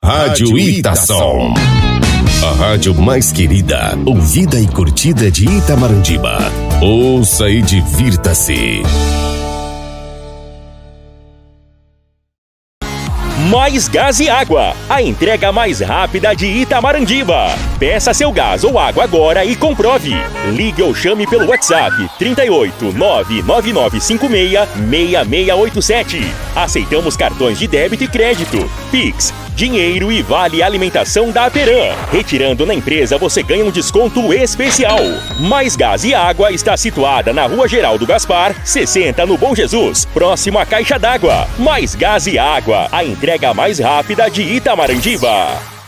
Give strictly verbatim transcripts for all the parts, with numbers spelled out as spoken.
Rádio Itação. A rádio mais querida, ouvida e curtida de Itamarandima. Ouça e divirta-se. Mais Gás e Água, a entrega mais rápida de Itamarandima. Peça seu gás ou água agora e comprove. Ligue ou chame pelo WhatsApp trinta e oito, nove nove nove cinco seis, seis seis oito sete. Aceitamos cartões de débito e crédito, Pix, dinheiro e vale alimentação da Aperam. Retirando na empresa você ganha um desconto especial. Mais Gás e Água está situada na Rua Geraldo Gaspar, sessenta no Bom Jesus, próximo à Caixa d'Água. Mais Gás e Água, a entrega mais rápida de Itamarandima.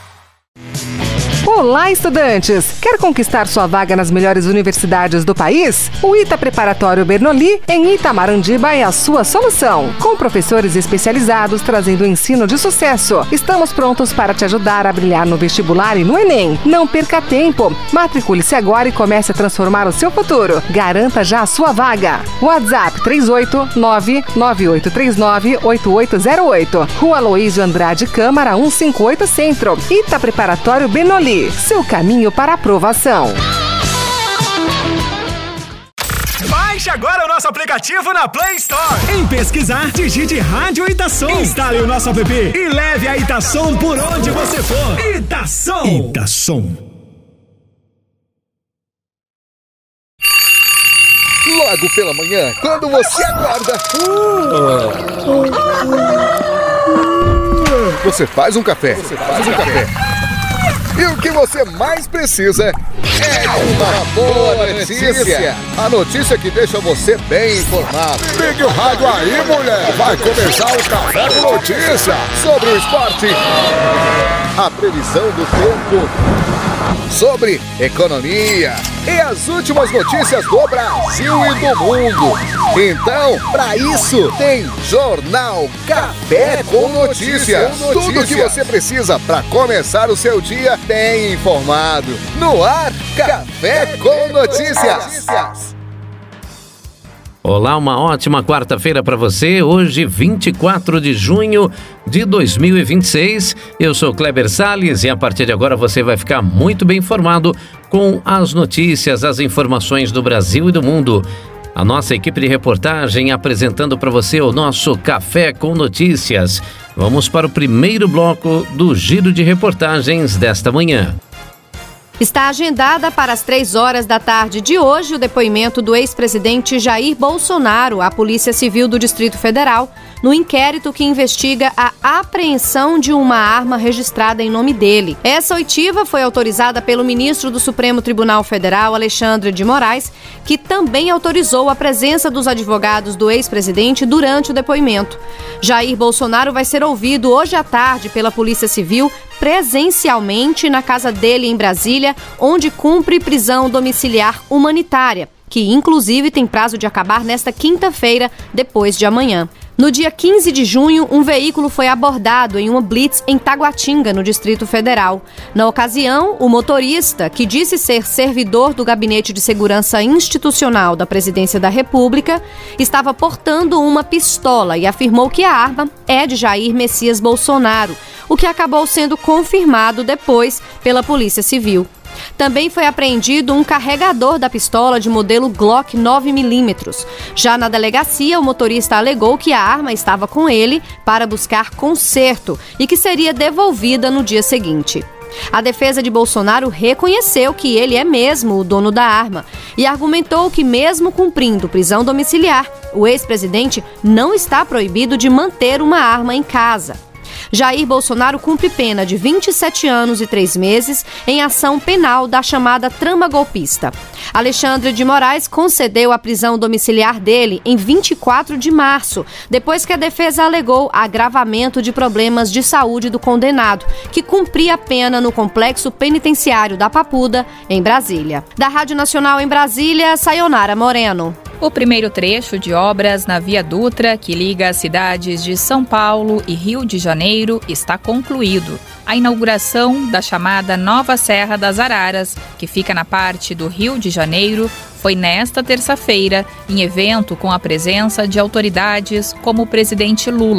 Olá, estudantes! Quer conquistar sua vaga nas melhores universidades do país? O Ita Preparatório Bernoulli, em Itamarandima, é a sua solução. Com professores especializados trazendo o ensino de sucesso. Estamos prontos para te ajudar a brilhar no vestibular e no Enem. Não perca tempo. Matricule-se agora e comece a transformar o seu futuro. Garanta já a sua vaga. WhatsApp três oito nove, nove oito três nove, oito oito zero oito. Rua Aloísio Andrade Câmara cento e cinquenta e oito Centro. Ita Preparatório Bernoulli. Seu caminho para a aprovação. Baixe agora o nosso aplicativo na Play Store. Em pesquisar, digite Rádio Itação. Instale o nosso app e leve a Itação por onde você for. Itação. Itação. Logo pela manhã, quando você acorda, você faz um café. Você faz um café. E o que você mais precisa é uma boa notícia. A notícia que deixa você bem informado. Ligue o rádio aí, mulher. Vai começar o Café com Notícia. Sobre o esporte, a previsão do tempo, sobre economia e as últimas notícias do Brasil e do mundo. Então, para isso, tem Jornal Café com Notícias. Tudo o que você precisa para começar o seu dia bem informado. No ar, Café com Notícias. Olá, uma ótima quarta-feira para você. Hoje, vinte e quatro de junho de dois mil e vinte e seis. Eu sou Kleber Salles e a partir de agora você vai ficar muito bem informado com as notícias, as informações do Brasil e do mundo. A nossa equipe de reportagem apresentando para você o nosso Café com Notícias. Vamos para o primeiro bloco do Giro de Reportagens desta manhã. Está agendada para as três horas da tarde de hoje o depoimento do ex-presidente Jair Bolsonaro à Polícia Civil do Distrito Federal no inquérito que investiga a apreensão de uma arma registrada em nome dele. Essa oitiva foi autorizada pelo ministro do Supremo Tribunal Federal, Alexandre de Moraes, que também autorizou a presença dos advogados do ex-presidente durante o depoimento. Jair Bolsonaro vai ser ouvido hoje à tarde pela Polícia Civil presencialmente na casa dele em Brasília, onde cumpre prisão domiciliar humanitária, que inclusive tem prazo de acabar nesta quinta-feira, depois de amanhã. No dia quinze de junho, um veículo foi abordado em uma blitz em Taguatinga, no Distrito Federal. Na ocasião, o motorista, que disse ser servidor do Gabinete de Segurança Institucional da Presidência da República, estava portando uma pistola e afirmou que a arma é de Jair Messias Bolsonaro, o que acabou sendo confirmado depois pela Polícia Civil. Também foi apreendido um carregador da pistola de modelo Glock nove milímetros. Já na delegacia, o motorista alegou que a arma estava com ele para buscar conserto e que seria devolvida no dia seguinte. A defesa de Bolsonaro reconheceu que ele é mesmo o dono da arma e argumentou que, mesmo cumprindo prisão domiciliar, o ex-presidente não está proibido de manter uma arma em casa. Jair Bolsonaro cumpre pena de vinte e sete anos e três meses em ação penal da chamada trama golpista. Alexandre de Moraes concedeu a prisão domiciliar dele em vinte e quatro de março, depois que a defesa alegou agravamento de problemas de saúde do condenado, que cumpria a pena no complexo penitenciário da Papuda, em Brasília. Da Rádio Nacional em Brasília, Sayonara Moreno. O primeiro trecho de obras na Via Dutra, que liga as cidades de São Paulo e Rio de Janeiro, está concluído. A inauguração da chamada Nova Serra das Araras, que fica na parte do Rio de Janeiro, foi nesta terça-feira, em evento com a presença de autoridades como o presidente Lula.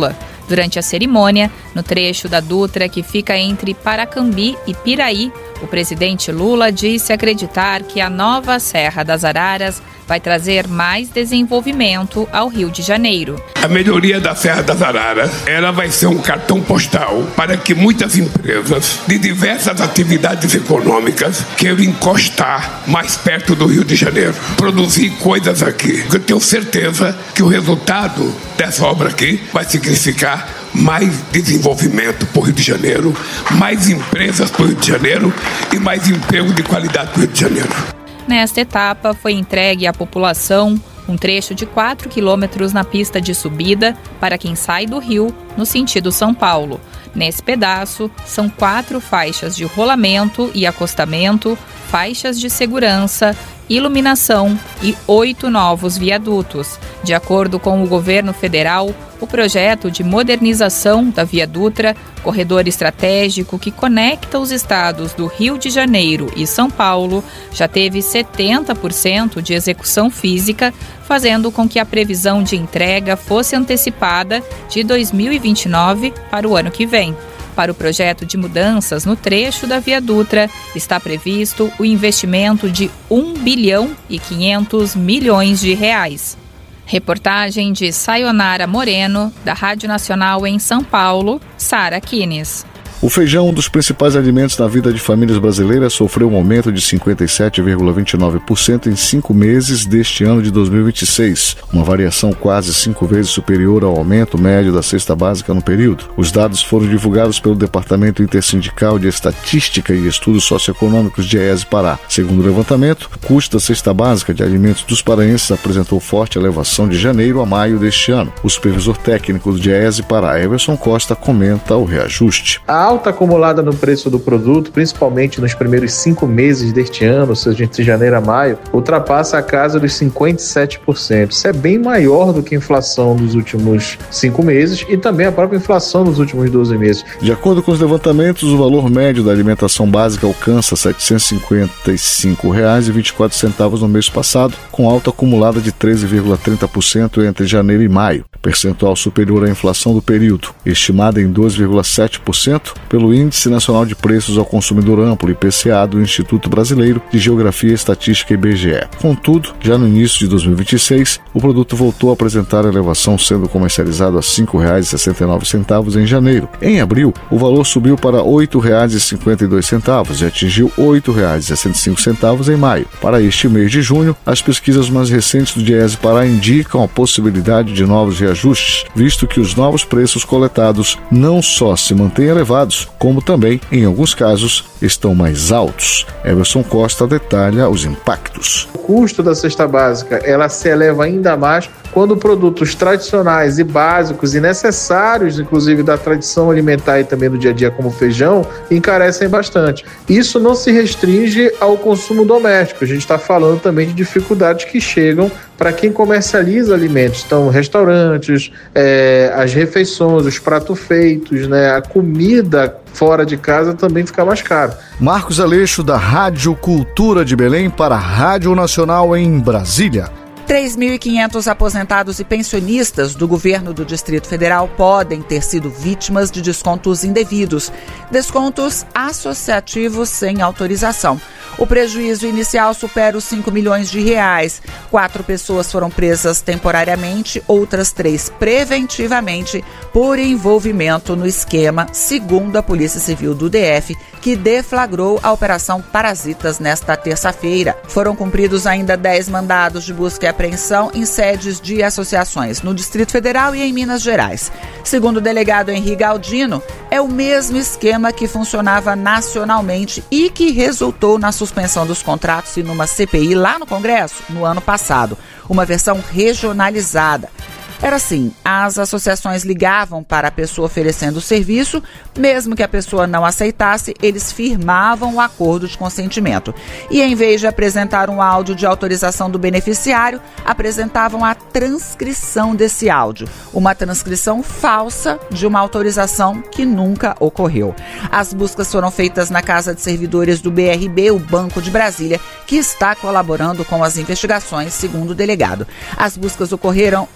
Durante a cerimônia, no trecho da Dutra que fica entre Paracambi e Piraí, o presidente Lula disse acreditar que a nova Serra das Araras vai trazer mais desenvolvimento ao Rio de Janeiro. A melhoria da Serra das Araras, ela vai ser um cartão postal para que muitas empresas de diversas atividades econômicas queiram encostar mais perto do Rio de Janeiro, produzir coisas aqui. Eu tenho certeza que o resultado dessa obra aqui vai significar mais desenvolvimento para o Rio de Janeiro, mais empresas para o Rio de Janeiro e mais emprego de qualidade para o Rio de Janeiro. Nesta etapa, foi entregue à população um trecho de quatro quilômetros na pista de subida para quem sai do Rio no sentido São Paulo. Nesse pedaço, são quatro faixas de rolamento e acostamento, faixas de segurança, iluminação e oito novos viadutos. De acordo com o governo federal, o projeto de modernização da Via Dutra, corredor estratégico que conecta os estados do Rio de Janeiro e São Paulo, já teve setenta por cento de execução física, fazendo com que a previsão de entrega fosse antecipada de dois mil e vinte e nove para o ano que vem. Para o projeto de mudanças no trecho da Via Dutra, está previsto o investimento de um bilhão e quinhentos milhões de reais. Reportagem de Sayonara Moreno, da Rádio Nacional em São Paulo, Sara Kines. O feijão, um dos principais alimentos na vida de famílias brasileiras, sofreu um aumento de cinquenta e sete vírgula vinte e nove por cento em cinco meses deste ano de dois mil e vinte e seis, uma variação quase cinco vezes superior ao aumento médio da cesta básica no período. Os dados foram divulgados pelo Departamento Intersindical de Estatística e Estudos Socioeconômicos de Aes Pará. Segundo o levantamento, o custo da cesta básica de alimentos dos paraenses apresentou forte elevação de janeiro a maio deste ano. O supervisor técnico de Aes Pará, Everson Costa, comenta o reajuste. A alta acumulada no preço do produto, principalmente nos primeiros cinco meses deste ano, ou seja, entre janeiro a maio, ultrapassa a casa dos cinquenta e sete por cento. Isso é bem maior do que a inflação dos últimos cinco meses e também a própria inflação dos últimos doze meses. De acordo com os levantamentos, o valor médio da alimentação básica alcança setecentos e cinquenta e cinco reais e vinte e quatro centavos no mês passado, com alta acumulada de treze vírgula trinta por cento entre janeiro e maio, percentual superior à inflação do período, estimada em dois vírgula sete por cento pelo Índice Nacional de Preços ao Consumidor Amplo, I P C A, do Instituto Brasileiro de Geografia, Estatística e I B G E. Contudo, já no início de dois mil e vinte e seis, o produto voltou a apresentar elevação, sendo comercializado a cinco reais e sessenta e nove centavos em janeiro. Em abril, o valor subiu para oito reais e cinquenta e dois centavos e atingiu oito reais e sessenta e cinco centavos em maio. Para este mês de junho, as pesquisas mais recentes do Aes Pará indicam a possibilidade de novos reajustes, visto que os novos preços coletados não só se mantêm elevados, como também, em alguns casos, estão mais altos. Everson Costa detalha os impactos. O custo da cesta básica, ela se eleva ainda mais quando produtos tradicionais e básicos e necessários, inclusive da tradição alimentar e também do dia a dia, como feijão, encarecem bastante. Isso não se restringe ao consumo doméstico. A gente está falando também de dificuldades que chegam para quem comercializa alimentos. Então, restaurantes, é, as refeições, os pratos feitos, né, a comida fora de casa também fica mais caro. Marcos Aleixo, da Rádio Cultura de Belém, para a Rádio Nacional em Brasília. três mil e quinhentos aposentados e pensionistas do governo do Distrito Federal podem ter sido vítimas de descontos indevidos, descontos associativos sem autorização. O prejuízo inicial supera os cinco milhões de reais. Quatro pessoas foram presas temporariamente, outras três preventivamente, por envolvimento no esquema, segundo a Polícia Civil do D F, que deflagrou a Operação Parasitas nesta terça-feira. Foram cumpridos ainda dez mandados de busca e apreensão em sedes de associações no Distrito Federal e em Minas Gerais. Segundo o delegado Henrique Galdino, é o mesmo esquema que funcionava nacionalmente e que resultou na suspensão dos contratos e numa C P I lá no Congresso no ano passado, uma versão regionalizada. Era assim, as associações ligavam para a pessoa oferecendo o serviço, mesmo que a pessoa não aceitasse, eles firmavam o acordo de consentimento. E em vez de apresentar um áudio de autorização do beneficiário, apresentavam a transcrição desse áudio, uma transcrição falsa de uma autorização que nunca ocorreu. As buscas foram feitas na Casa de Servidores do B R B, o Banco de Brasília, que está colaborando com as investigações, segundo o delegado. As buscas ocorreram em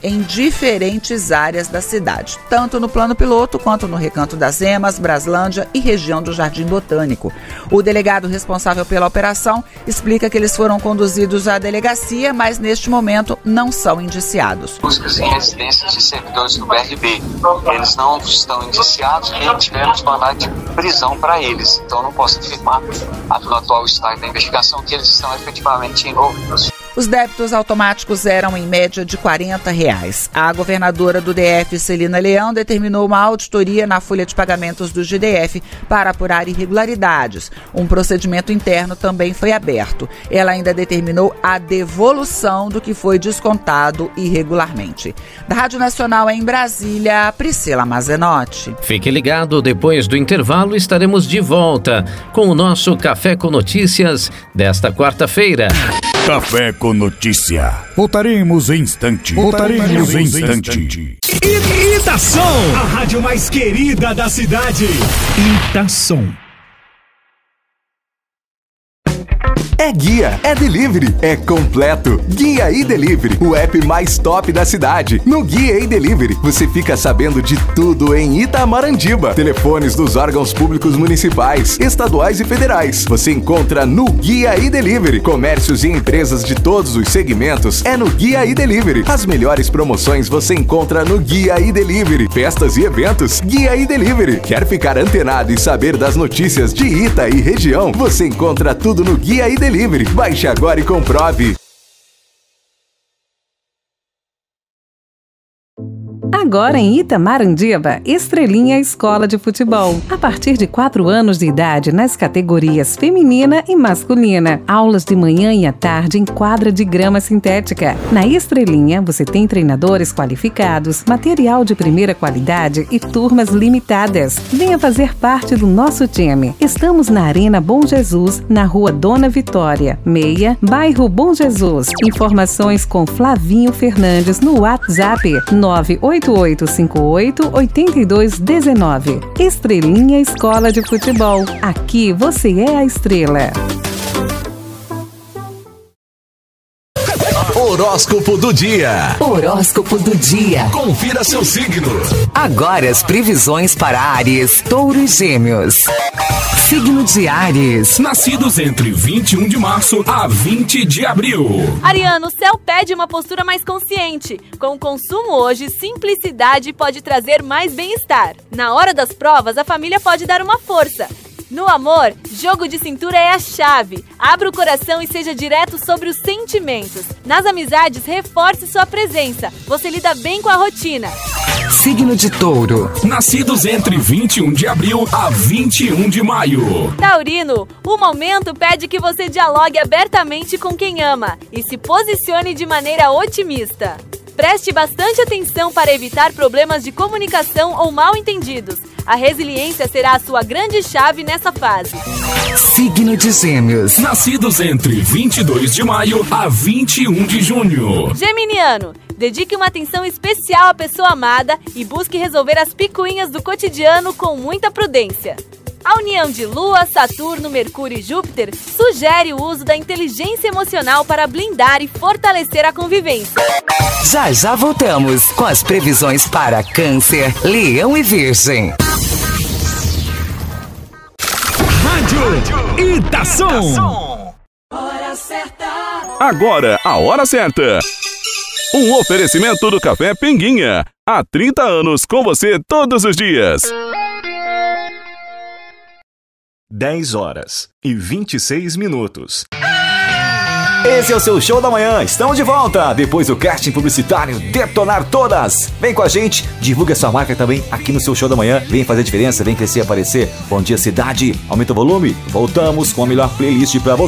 diferentes áreas da cidade, tanto no plano piloto quanto no Recanto das Emas, Braslândia e região do Jardim Botânico. O delegado responsável pela operação explica que eles foram conduzidos à delegacia, mas neste momento não são indiciados. Buscas em residências de servidores do B R B. Eles não estão indiciados e tivemos mandado de prisão para eles. Então não posso afirmar, no atual estágio da investigação, que eles estão efetivamente envolvidos. Os débitos automáticos eram em média de quarenta reais. A governadora do D F, Celina Leão, determinou uma auditoria na folha de pagamentos do G D F para apurar irregularidades. Um procedimento interno também foi aberto. Ela ainda determinou a devolução do que foi descontado irregularmente. Da Rádio Nacional em Brasília, Priscila Mazenotti. Fique ligado, depois do intervalo estaremos de volta com o nosso Café com Notícias desta quarta-feira. Café com Notícia. Voltaremos em instante. Voltaremos em instante. Itação, a rádio mais querida da cidade. Itação. É guia, é delivery, é completo. Guia e Delivery, o app mais top da cidade. No Guia e Delivery, você fica sabendo de tudo em Itamarandiba. Telefones dos órgãos públicos municipais, estaduais e federais. Você encontra no Guia e Delivery. Comércios e empresas de todos os segmentos é no Guia e Delivery. As melhores promoções você encontra no Guia e Delivery. Festas e eventos, Guia e Delivery. Quer ficar antenado e saber das notícias de Ita e região? Você encontra tudo no Guia e Delivery. Baixe agora e comprove. Agora em Itamarandiba, Estrelinha Escola de Futebol. A partir de quatro anos de idade nas categorias feminina e masculina. Aulas de manhã e à tarde em quadra de grama sintética. Na Estrelinha, você tem treinadores qualificados, material de primeira qualidade e turmas limitadas. Venha fazer parte do nosso time. Estamos na Arena Bom Jesus, na Rua Dona Vitória, meia, bairro Bom Jesus. Informações com Flavinho Fernandes no WhatsApp nove oito oito cinco oito oito dois um nove. Estrelinha Escola de Futebol. Aqui você é a estrela. Horóscopo do dia. Horóscopo do dia. Confira seu signo. Agora as previsões para Áries, Touro e Gêmeos. Signo de Áries. Nascidos entre vinte e um de março a vinte de abril. Ariano, o céu pede uma postura mais consciente. Com o consumo hoje, simplicidade pode trazer mais bem-estar. Na hora das provas, a família pode dar uma força. No amor, jogo de cintura é a chave. Abra o coração e seja direto sobre os sentimentos. Nas amizades, reforce sua presença. Você lida bem com a rotina. Signo de Touro. Nascidos entre vinte e um de abril a vinte e um de maio. Taurino, o momento pede que você dialogue abertamente com quem ama e se posicione de maneira otimista. Preste bastante atenção para evitar problemas de comunicação ou mal-entendidos. A resiliência será a sua grande chave nessa fase. Signo de Gêmeos. Nascidos entre vinte e dois de maio a vinte e um de junho. Geminiano, dedique uma atenção especial à pessoa amada e busque resolver as picuinhas do cotidiano com muita prudência. A união de Lua, Saturno, Mercúrio e Júpiter sugere o uso da inteligência emocional para blindar e fortalecer a convivência. Já já voltamos com as previsões para Câncer, Leão e Virgem. Rádio Itação. Hora certa. Agora, a hora certa. Um oferecimento do Café Pinguinha. Há trinta anos com você todos os dias. dez horas e vinte e seis minutos. Esse é o seu Show da Manhã, estamos de volta, depois do casting publicitário Detonar Todas. Vem com a gente, divulgue a sua marca também aqui no seu Show da Manhã, vem fazer diferença, vem crescer e aparecer. Bom dia cidade, aumenta o volume, voltamos com a melhor playlist pra você.